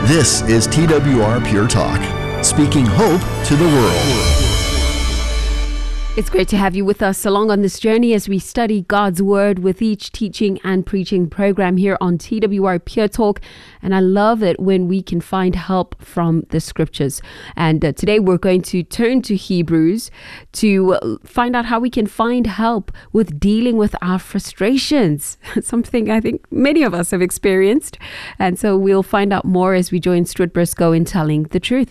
This is TWR Pure Talk, speaking hope to the world. It's great to have you with us along on this journey as we study God's Word with each teaching and preaching program here on TWR Pure Talk. And I love it when we can find help from the scriptures. And today we're going to turn to Hebrews to find out how we can find help with dealing with our frustrations, something I think many of us have experienced. And so we'll find out more as we join Stuart Briscoe in Telling the Truth.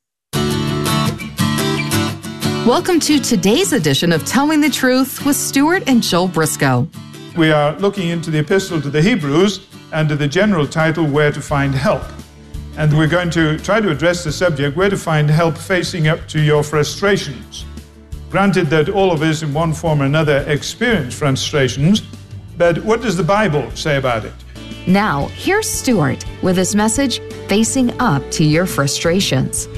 Welcome to today's edition of Telling the Truth with Stuart and Joel Briscoe. We are looking into the epistle to the Hebrews under the general title, Where to Find Help. And we're going to try to address the subject, where to find help facing up to your frustrations. Granted that all of us in one form or another experience frustrations, but what does the Bible say about it? Now, here's Stuart with his message, Facing Up to Your Frustrations.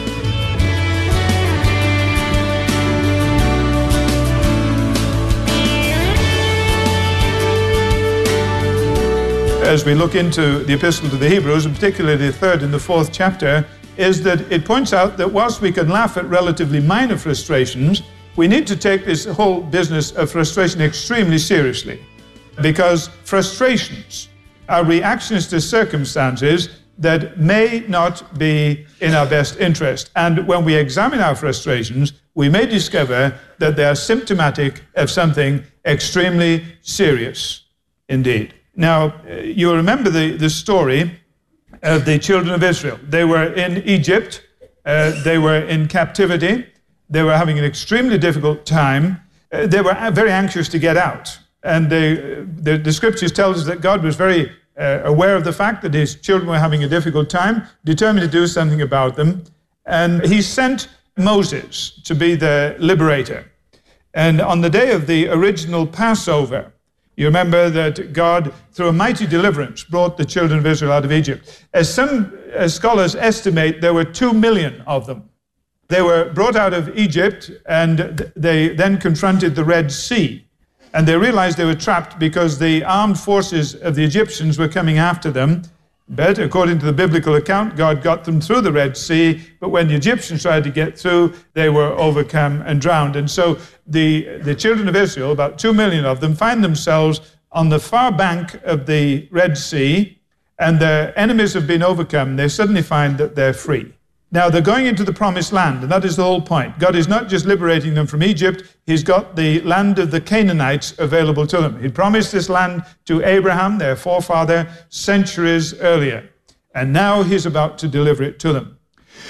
As we look into the epistle to the Hebrews, and particularly the third and the fourth chapter, is that it points out that whilst we can laugh at relatively minor frustrations, we need to take this whole business of frustration extremely seriously. Because frustrations are reactions to circumstances that may not be in our best interest. And when we examine our frustrations, we may discover that they are symptomatic of something extremely serious indeed. Now, you remember the story of the children of Israel. They were in Egypt. They were in captivity. They were having an extremely difficult time. They were very anxious to get out. And the scriptures tell us that God was very aware of the fact that his children were having a difficult time, determined to do something about them. And he sent Moses to be the liberator. And on the day of the original Passover, you remember that God, through a mighty deliverance, brought the children of Israel out of Egypt. As some scholars estimate, there were 2 million of them. They were brought out of Egypt, and they then confronted the Red Sea. And they realized they were trapped because the armed forces of the Egyptians were coming after them. But according to the biblical account, God got them through the Red Sea. But when the Egyptians tried to get through, they were overcome and drowned. And so the children of Israel, about 2 million of them, find themselves on the far bank of the Red Sea, and their enemies have been overcome. They suddenly find that they're free. Now, they're going into the promised land, and that is the whole point. God is not just liberating them from Egypt, he's got the land of the Canaanites available to them. He promised this land to Abraham, their forefather, centuries earlier, and now he's about to deliver it to them.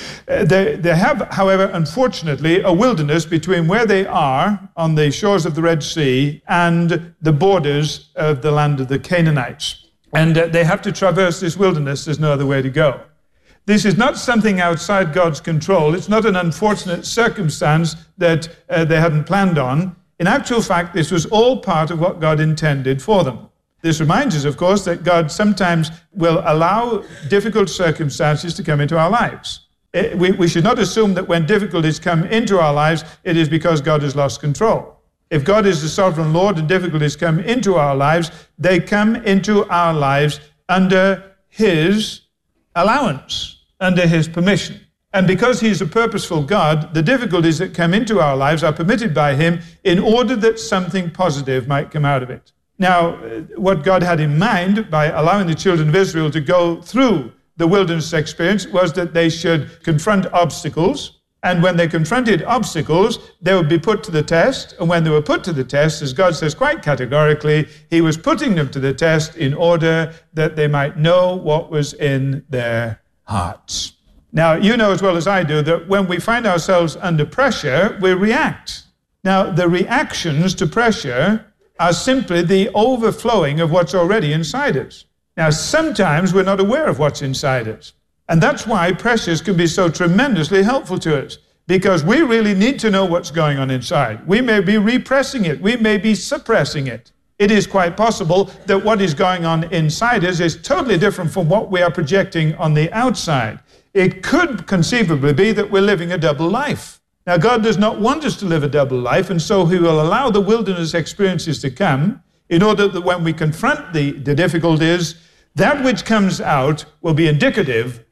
They have, however, unfortunately, a wilderness between where they are on the shores of the Red Sea and the borders of the land of the Canaanites. And they have to traverse this wilderness. There's no other way to go. This is not something outside God's control. It's not an unfortunate circumstance that they hadn't planned on. In actual fact, this was all part of what God intended for them. This reminds us, of course, that God sometimes will allow difficult circumstances to come into our lives. We should not assume that when difficulties come into our lives, it is because God has lost control. If God is the sovereign Lord and difficulties come into our lives, they come into our lives under his allowance, under his permission. And because he's a purposeful God, the difficulties that come into our lives are permitted by him in order that something positive might come out of it. Now, what God had in mind by allowing the children of Israel to go through the wilderness experience was that they should confront obstacles. And when they confronted obstacles, they would be put to the test. And when they were put to the test, as God says quite categorically, he was putting them to the test in order that they might know what was in their hearts. Now, you know as well as I do that when we find ourselves under pressure, we react. Now, the reactions to pressure are simply the overflowing of what's already inside us. Now, sometimes we're not aware of what's inside us. And that's why pressures can be so tremendously helpful to us, because we really need to know what's going on inside. We may be repressing it. We may be suppressing it. It is quite possible that what is going on inside us is totally different from what we are projecting on the outside. It could conceivably be that we're living a double life. Now, God does not want us to live a double life, and so he will allow the wilderness experiences to come in order that when we confront the difficulties, that which comes out will be indicative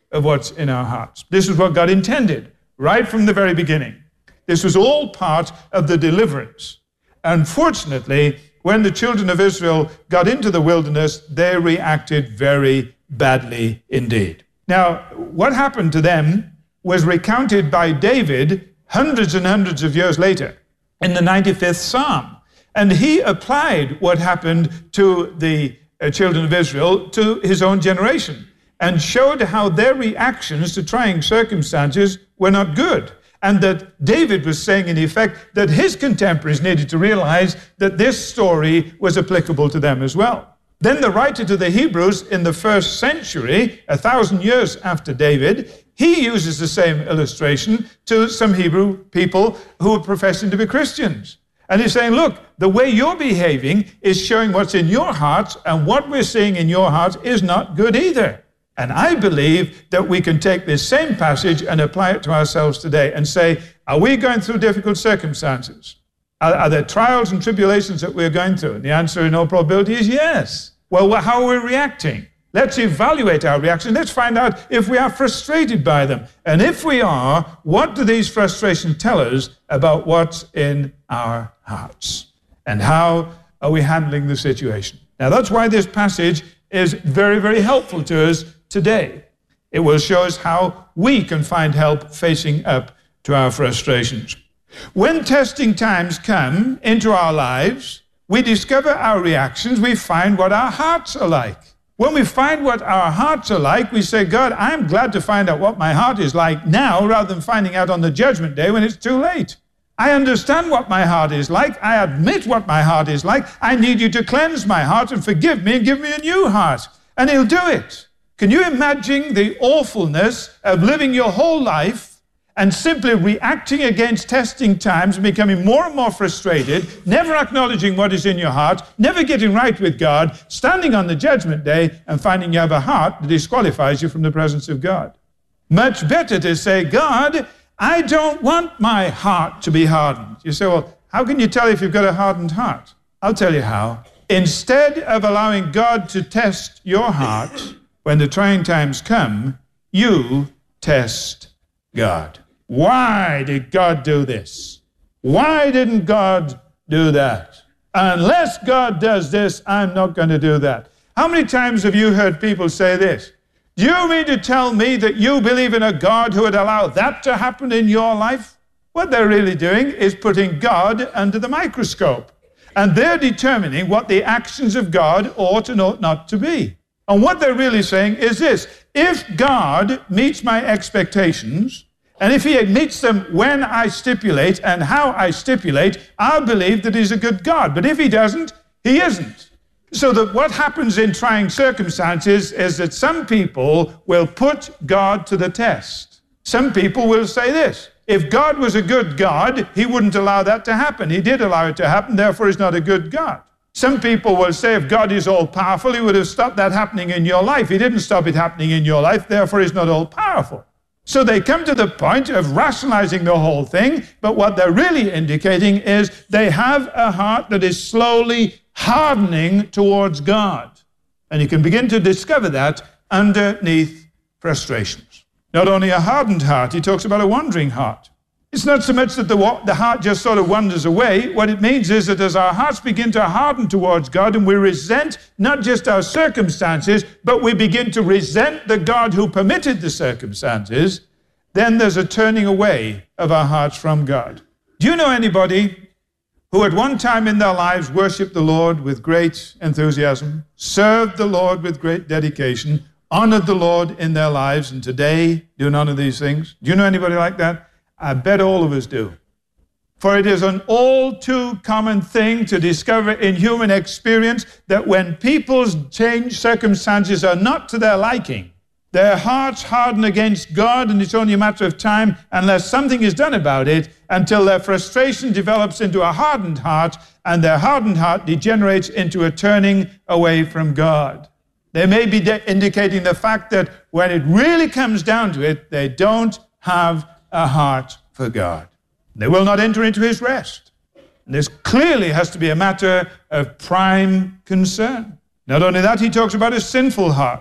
of what's in our hearts. This is what God intended right from the very beginning. This was all part of the deliverance. Unfortunately, when the children of Israel got into the wilderness, they reacted very badly indeed. Now, what happened to them was recounted by David hundreds and hundreds of years later in the 95th Psalm. And he applied what happened to the children of Israel to his own generation and showed how their reactions to trying circumstances were not good. And that David was saying, in effect, that his contemporaries needed to realize that this story was applicable to them as well. Then the writer to the Hebrews in the 1st century, 1,000 years after David, he uses the same illustration to some Hebrew people who are professing to be Christians. And he's saying, look, the way you're behaving is showing what's in your hearts, and what we're seeing in your hearts is not good either. And I believe that we can take this same passage and apply it to ourselves today and say, are we going through difficult circumstances? Are there trials and tribulations that we're going through? And the answer in all probability is yes. Well, how are we reacting? Let's evaluate our reaction. Let's find out if we are frustrated by them. And if we are, what do these frustrations tell us about what's in our hearts? And how are we handling the situation? Now, that's why this passage is very, very helpful to us today. It will show us how we can find help facing up to our frustrations. When testing times come into our lives, we discover our reactions, we find what our hearts are like. When we find what our hearts are like, we say, God, I'm glad to find out what my heart is like now rather than finding out on the judgment day when it's too late. I understand what my heart is like. I admit what my heart is like. I need you to cleanse my heart and forgive me and give me a new heart. And he'll do it. Can you imagine the awfulness of living your whole life and simply reacting against testing times and becoming more and more frustrated, never acknowledging what is in your heart, never getting right with God, standing on the judgment day and finding you have a heart that disqualifies you from the presence of God? Much better to say, God, I don't want my heart to be hardened. You say, well, how can you tell if you've got a hardened heart? I'll tell you how. Instead of allowing God to test your heart, when the trying times come, you test God. Why did God do this? Why didn't God do that? Unless God does this, I'm not going to do that. How many times have you heard people say this? Do you mean to tell me that you believe in a God who would allow that to happen in your life? What they're really doing is putting God under the microscope. And they're determining what the actions of God ought and ought not to be. And what they're really saying is this: if God meets my expectations, and if he meets them when I stipulate and how I stipulate, I'll believe that he's a good God. But if he doesn't, he isn't. So that what happens in trying circumstances is that some people will put God to the test. Some people will say this: if God was a good God, he wouldn't allow that to happen. He did allow it to happen, therefore he's not a good God. Some people will say if God is all-powerful, he would have stopped that happening in your life. He didn't stop it happening in your life, therefore he's not all-powerful. So they come to the point of rationalizing the whole thing, but what they're really indicating is they have a heart that is slowly hardening towards God. And you can begin to discover that underneath frustrations. Not only a hardened heart, he talks about a wandering heart. It's not so much that the heart just sort of wanders away. What it means is that as our hearts begin to harden towards God and we resent not just our circumstances, but we begin to resent the God who permitted the circumstances, then there's a turning away of our hearts from God. Do you know anybody who at one time in their lives worshiped the Lord with great enthusiasm, served the Lord with great dedication, honored the Lord in their lives, and today do none of these things? Do you know anybody like that? I bet all of us do. For it is an all too common thing to discover in human experience that when people's changed circumstances are not to their liking, their hearts harden against God, and it's only a matter of time unless something is done about it until their frustration develops into a hardened heart, and their hardened heart degenerates into a turning away from God. They may be indicating the fact that when it really comes down to it, they don't have a heart for God. They will not enter into his rest. And this clearly has to be a matter of prime concern. Not only that, he talks about a sinful heart.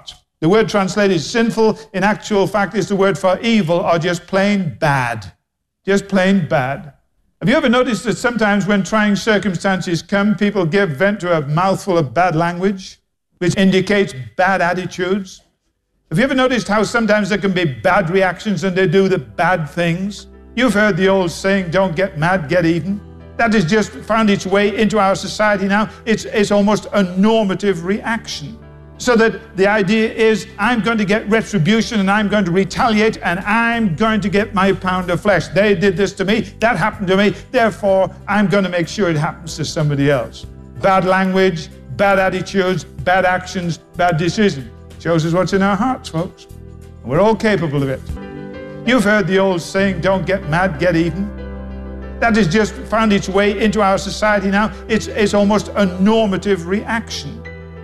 The word translated sinful, in actual fact, is the word for evil or just plain bad. Just plain bad. Have you ever noticed that sometimes when trying circumstances come, people give vent to a mouthful of bad language, which indicates bad attitudes? Have you ever noticed how sometimes there can be bad reactions and they do the bad things? You've heard the old saying, don't get mad, get even. That has just found its way into our society now. It's almost a normative reaction. So that the idea is, I'm going to get retribution and I'm going to retaliate and I'm going to get my pound of flesh. They did this to me, that happened to me, therefore I'm going to make sure it happens to somebody else. Bad language, bad attitudes, bad actions, bad decisions. Shows us what's in our hearts, folks. We're all capable of it. You've heard the old saying, don't get mad, get even. That has just found its way into our society now. It's almost a normative reaction.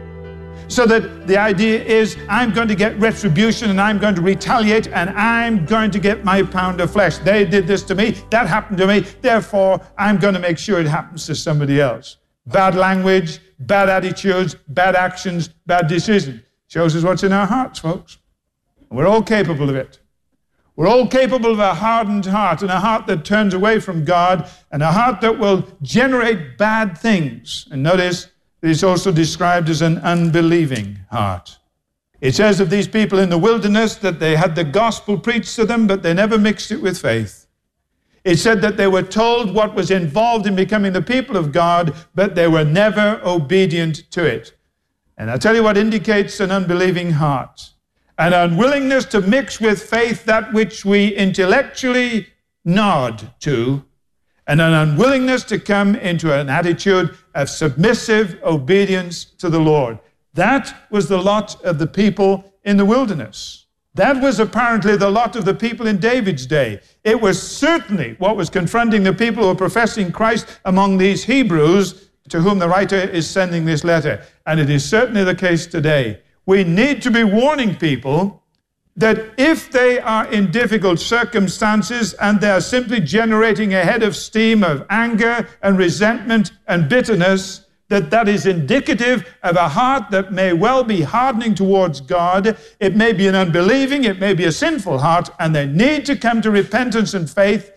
So that the idea is, I'm going to get retribution and I'm going to retaliate and I'm going to get my pound of flesh. They did this to me, that happened to me, therefore I'm going to make sure it happens to somebody else. Bad language, bad attitudes, bad actions, bad decisions. Shows us what's in our hearts, folks. We're all capable of it. We're all capable of a hardened heart, and a heart that turns away from God, and a heart that will generate bad things. And notice, it's also described as an unbelieving heart. It says of these people in the wilderness that they had the gospel preached to them, but they never mixed it with faith. It said that they were told what was involved in becoming the people of God, but they were never obedient to it. And I'll tell you what indicates an unbelieving heart. An unwillingness to mix with faith that which we intellectually nod to, and an unwillingness to come into an attitude of submissive obedience to the Lord. That was the lot of the people in the wilderness. That was apparently the lot of the people in David's day. It was certainly what was confronting the people who were professing Christ among these Hebrews to whom the writer is sending this letter. And it is certainly the case today. We need to be warning people that if they are in difficult circumstances and they are simply generating a head of steam of anger and resentment and bitterness, that is indicative of a heart that may well be hardening towards God. It may be an unbelieving, it may be a sinful heart, and they need to come to repentance and faith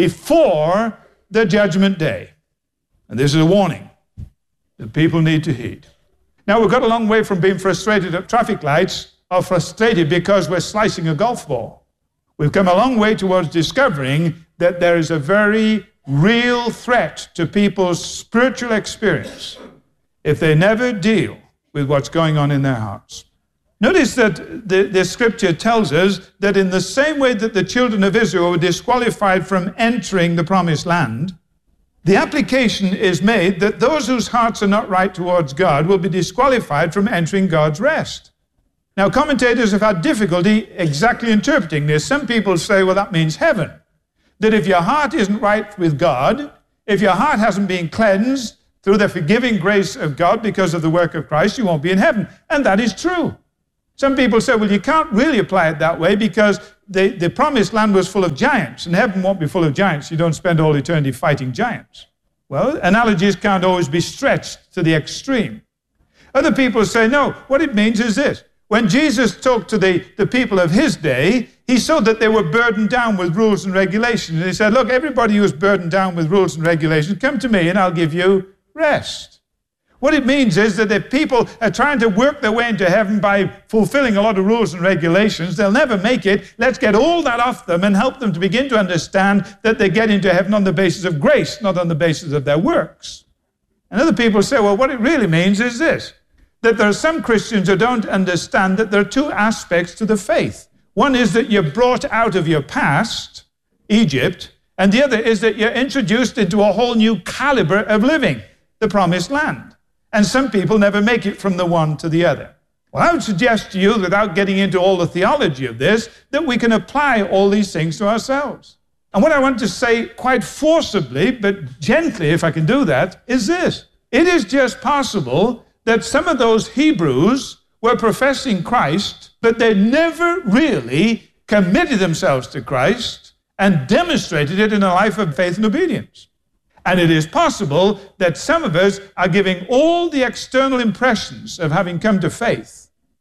before the judgment day. And this is a warning that people need to heed. Now, we've got a long way from being frustrated at traffic lights or frustrated because we're slicing a golf ball. We've come a long way towards discovering that there is a very real threat to people's spiritual experience if they never deal with what's going on in their hearts. Notice that the scripture tells us that in the same way that the children of Israel were disqualified from entering the promised land, the application is made that those whose hearts are not right towards God will be disqualified from entering God's rest. Now, commentators have had difficulty exactly interpreting this. Some people say, well, that means heaven. That if your heart isn't right with God, if your heart hasn't been cleansed through the forgiving grace of God because of the work of Christ, you won't be in heaven. And that is true. Some people say, well, you can't really apply it that way because the promised land was full of giants, and heaven won't be full of giants. You don't spend all eternity fighting giants. Well, analogies can't always be stretched to the extreme. Other people say, no, what it means is this. When Jesus talked to the people of his day, he saw that they were burdened down with rules and regulations. And he said, look, everybody who is burdened down with rules and regulations, come to me and I'll give you rest. What it means is that if people are trying to work their way into heaven by fulfilling a lot of rules and regulations, they'll never make it. Let's get all that off them and help them to begin to understand that they get into heaven on the basis of grace, not on the basis of their works. And other people say, well, what it really means is this, that there are some Christians who don't understand that there are two aspects to the faith. One is that you're brought out of your past, Egypt, and the other is that you're introduced into a whole new caliber of living, the promised land. And some people never make it from the one to the other. Well, I would suggest to you, without getting into all the theology of this, that we can apply all these things to ourselves. And what I want to say quite forcibly, but gently, if I can do that, is this. It is just possible that some of those Hebrews were professing Christ, but they never really committed themselves to Christ and demonstrated it in a life of faith and obedience. And it is possible that some of us are giving all the external impressions of having come to faith,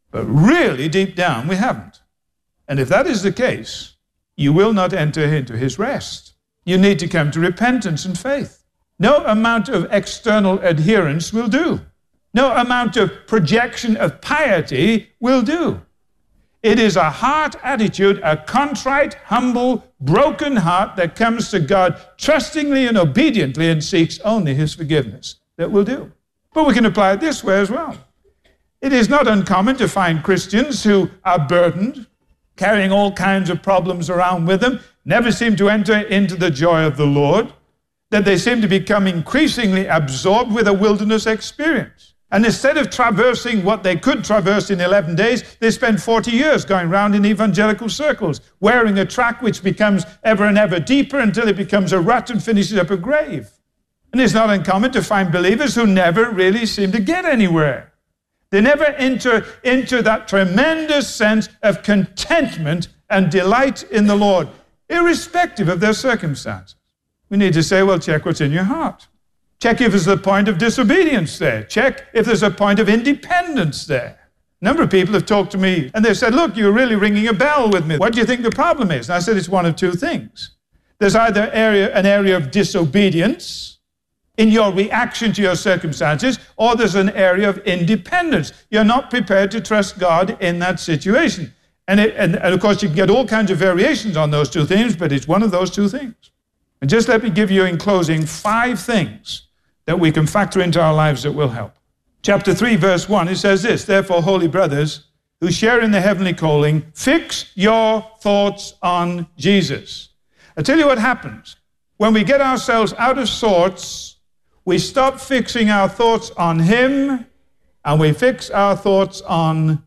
But really, deep down, we haven't. And if that is the case, you will not enter into his rest. You need to come to repentance and faith. No amount of external adherence will do. No amount of projection of piety will do. It is a heart attitude, a contrite, humble, broken heart that comes to God trustingly and obediently and seeks only his forgiveness that will do. But we can apply it this way as well. It is not uncommon to find Christians who are burdened, carrying all kinds of problems around with them, never seem to enter into the joy of the Lord, that they seem to become increasingly absorbed with a wilderness experience. And instead of traversing what they could traverse in 11 days, they spend 40 years going round in evangelical circles, wearing a track which becomes ever and ever deeper until it becomes a rut and finishes up a grave. And it's not uncommon to find believers who never really seem to get anywhere. They never enter into that tremendous sense of contentment and delight in the Lord, irrespective of their circumstances. We need to say, well, check what's in your heart. Check if there's a point of disobedience there. Check if there's a point of independence there. A number of people have talked to me and they said, look, you're really ringing a bell with me. What do you think the problem is? And I said, it's one of two things. There's either an area of disobedience in your reaction to your circumstances, or there's an area of independence. You're not prepared to trust God in that situation. And of course, you can get all kinds of variations on those two things, but it's one of those two things. And just let me give you in closing 5 things that we can factor into our lives that will help. Chapter 3, verse 1, it says this, therefore, holy brothers, who share in the heavenly calling, fix your thoughts on Jesus. I tell you what happens. When we get ourselves out of sorts, we stop fixing our thoughts on him, and we fix our thoughts on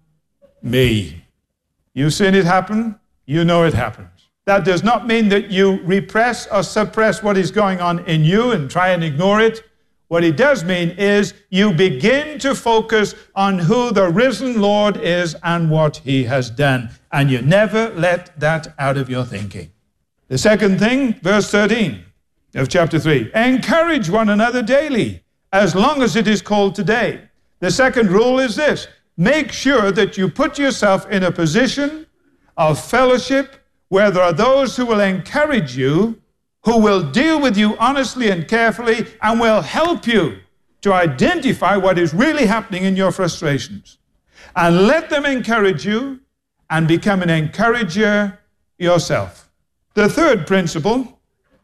me. You've seen it happen. You know it happens. That does not mean that you repress or suppress what is going on in you and try and ignore it. What it does mean is you begin to focus on who the risen Lord is and what he has done. And you never let that out of your thinking. The second thing, verse 13 of chapter 3, encourage one another daily, as long as it is called today. The second rule is this, make sure that you put yourself in a position of fellowship where there are those who will encourage you, who will deal with you honestly and carefully, and will help you to identify what is really happening in your frustrations. And let them encourage you and become an encourager yourself. The third principle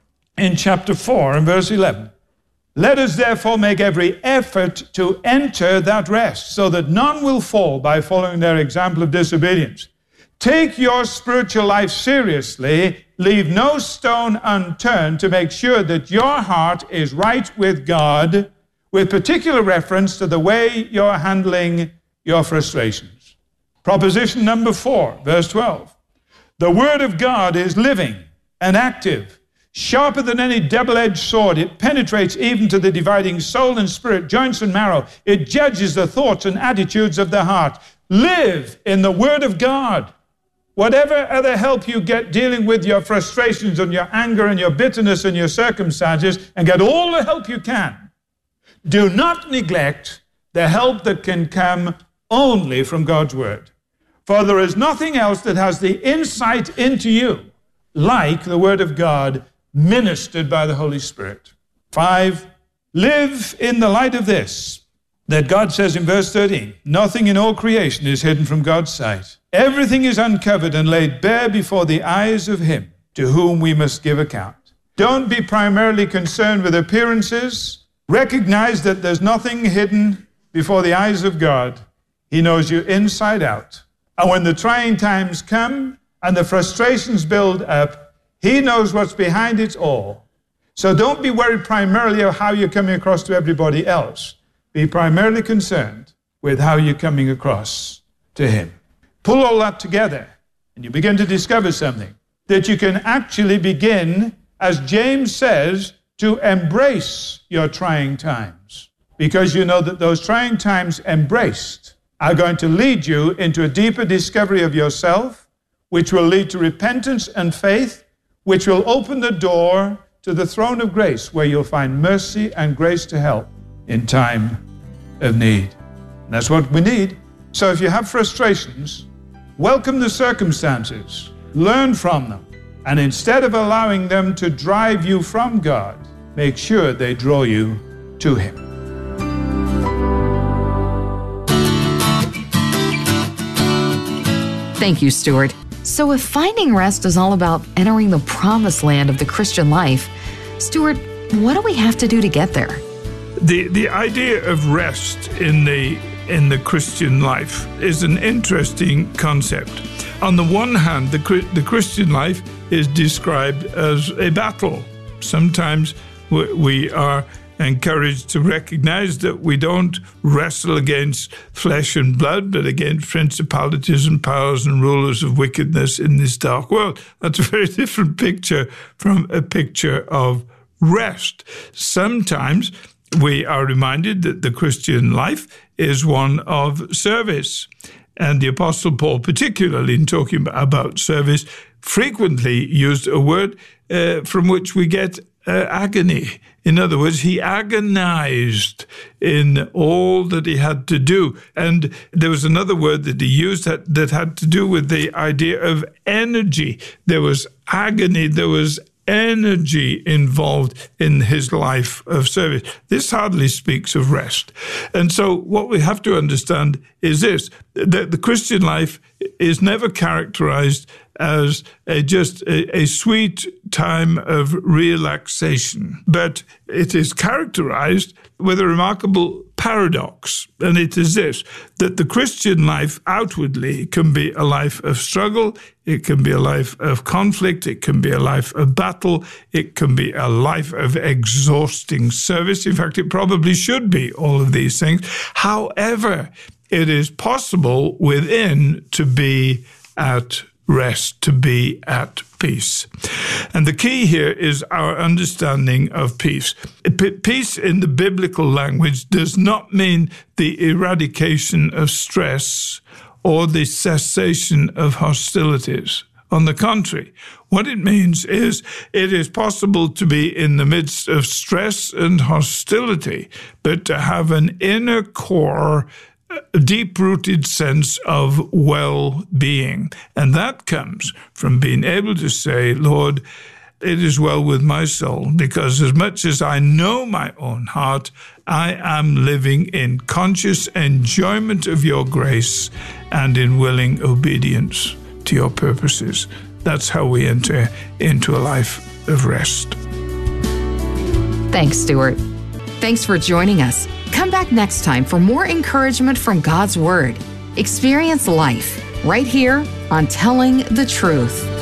in chapter 4 and verse 11. Let us therefore make every effort to enter that rest, so that none will fall by following their example of disobedience. Take your spiritual life seriously. Leave no stone unturned to make sure that your heart is right with God, with particular reference to the way you're handling your frustrations. Proposition number 4, verse 12. The Word of God is living and active, sharper than any double-edged sword. It penetrates even to the dividing soul and spirit, joints and marrow. It judges the thoughts and attitudes of the heart. Live in the Word of God. Whatever other help you get dealing with your frustrations and your anger and your bitterness and your circumstances, and get all the help you can, do not neglect the help that can come only from God's Word. For there is nothing else that has the insight into you like the Word of God ministered by the Holy Spirit. 5, live in the light of this, that God says in verse 13, nothing in all creation is hidden from God's sight. Everything is uncovered and laid bare before the eyes of him to whom we must give account. Don't be primarily concerned with appearances. Recognize that there's nothing hidden before the eyes of God. He knows you inside out. And when the trying times come and the frustrations build up, he knows what's behind it all. So don't be worried primarily of how you're coming across to everybody else. Be primarily concerned with how you're coming across to him. Pull all that together, and you begin to discover something, that you can actually begin, as James says, to embrace your trying times, because you know that those trying times embraced are going to lead you into a deeper discovery of yourself, which will lead to repentance and faith, which will open the door to the throne of grace, where you'll find mercy and grace to help in time of need. And that's what we need. So if you have frustrations, welcome the circumstances, learn from them, and instead of allowing them to drive you from God, make sure they draw you to Him. Thank you, Stuart. So if finding rest is all about entering the promised land of the Christian life, Stuart, what do we have to do to get there? The idea of rest in the Christian life is an interesting concept. On the one hand, the Christian life is described as a battle. Sometimes we are encouraged to recognize that we don't wrestle against flesh and blood, but against principalities and powers and rulers of wickedness in this dark world. That's a very different picture from a picture of rest. Sometimes we are reminded that the Christian life is one of service. And the Apostle Paul, particularly in talking about service, frequently used a word from which we get agony. In other words, he agonized in all that he had to do. And there was another word that he used that had to do with the idea of energy. There was agony, there was energy involved in his life of service. This hardly speaks of rest. And so what we have to understand is this, that the Christian life is never characterized as just a sweet time of relaxation, but it is characterized with a remarkable paradox, and it is this, that the Christian life outwardly can be a life of struggle, it can be a life of conflict, it can be a life of battle, it can be a life of exhausting service. In fact, it probably should be all of these things. However, it is possible within to be at rest, to be at peace. And the key here is our understanding of peace. Peace in the biblical language does not mean the eradication of stress or the cessation of hostilities. On the contrary, what it means is it is possible to be in the midst of stress and hostility, but to have an inner core, a deep-rooted sense of well-being. And that comes from being able to say, Lord, it is well with my soul, because as much as I know my own heart, I am living in conscious enjoyment of your grace and in willing obedience to your purposes. That's how we enter into a life of rest. Thanks, Stuart. Thanks for joining us. Come back next time for more encouragement from God's Word. Experience life right here on Telling the Truth.